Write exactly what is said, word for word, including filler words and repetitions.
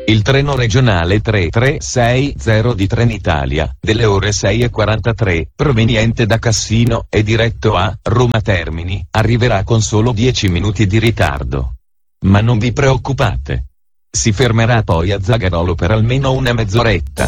Il treno regionale tre tre sei zero di Trenitalia, delle ore sei e quarantatré, proveniente da Cassino e diretto a Roma Termini, arriverà con solo dieci minuti di ritardo. Ma non vi preoccupate. Si fermerà poi a Zagarolo per almeno una mezz'oretta.